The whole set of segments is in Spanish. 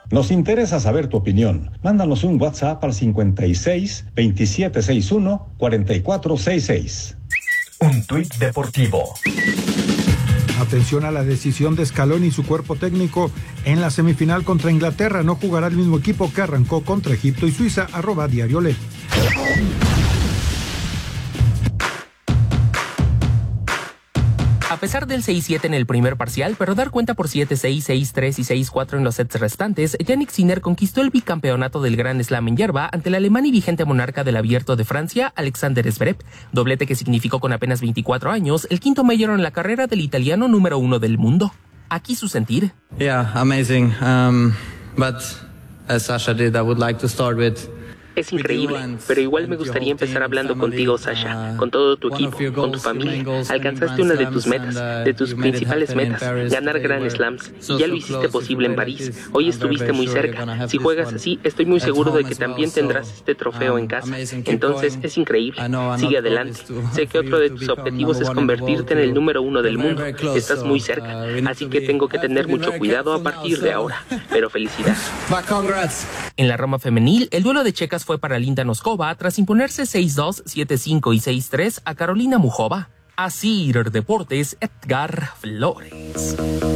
Nos interesa saber tu opinión. Mándanos un WhatsApp al 56 2761 4466. Un tuit deportivo. Atención a la decisión de Scaloni y su cuerpo técnico. En la semifinal contra Inglaterra no jugará el mismo equipo que arrancó contra Egipto y Suiza. @Diario Le. A pesar del 6-7 en el primer parcial, pero dar cuenta por 7-6, 6-3 y 6-4 en los sets restantes, Jannik Sinner conquistó el bicampeonato del Grand Slam en hierba ante el alemán y vigente monarca del Abierto de Francia, Alexander Zverev, doblete que significó con apenas 24 años el quinto mayor en la carrera del italiano número 1 del mundo. Aquí su sentir. Yeah, amazing. But as Sasha did, I would like to start with. Es increíble, pero igual me gustaría empezar hablando contigo, Sasha, con todo tu equipo, con tu familia. Alcanzaste una de tus metas, de tus principales metas, ganar Grand Slams, y ya lo hiciste posible en París. Hoy estuviste muy cerca. Si juegas así, estoy muy seguro de que también tendrás este trofeo en casa. Entonces, es increíble. Sigue adelante. Sé que otro de tus objetivos es convertirte en el número 1 del mundo. Estás muy cerca, así que tengo que tener mucho cuidado a partir de ahora. Pero felicidades. En la rama femenil, el duelo de checas fue para Linda Noskova tras imponerse 6-2, 7-5 y 6-3 a Carolina Muchova. Así Deportes, Edgar Flores.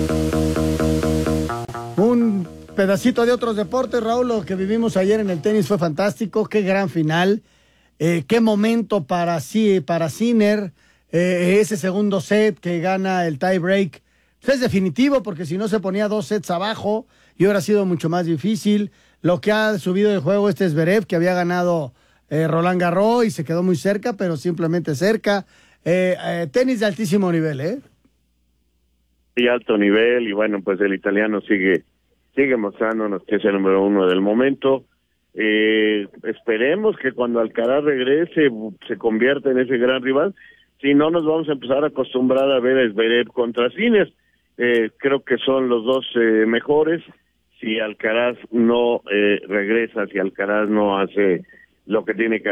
Un pedacito de otros deportes, Raúl. Lo que vivimos ayer en el tenis fue fantástico. Qué gran final. Qué momento para Sinner. Ese segundo set que gana el tie break. Es definitivo, porque si no se ponía 2 sets abajo y hubiera sido mucho más difícil. Lo que ha subido de juego Zverev, que había ganado Roland Garros y se quedó muy cerca, pero simplemente cerca. Tenis de altísimo nivel, ¿eh? Sí, alto nivel, y bueno, pues el italiano sigue mostrándonos que es el número 1 del momento. Esperemos que cuando Alcaraz regrese se convierta en ese gran rival. Si no, nos vamos a empezar a acostumbrar a ver a Zverev contra Sinner. Creo que son los dos mejores. Si Alcaraz no regresa, si Alcaraz no hace lo que tiene que